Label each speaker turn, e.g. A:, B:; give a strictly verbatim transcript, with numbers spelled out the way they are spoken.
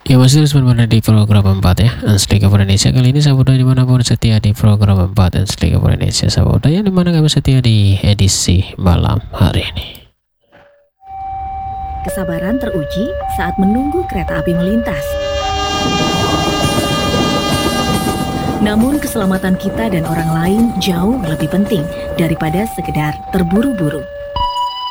A: Ya masih terus berada di program empat ya Anslik Indonesia. Kali ini sahabat dimanapun setia di program empat Anslik Indonesia, sahabat yang dimana kami setia di edisi malam hari ini.
B: Kesabaran teruji saat menunggu kereta api melintas. Namun keselamatan kita dan orang lain jauh lebih penting daripada sekedar terburu-buru.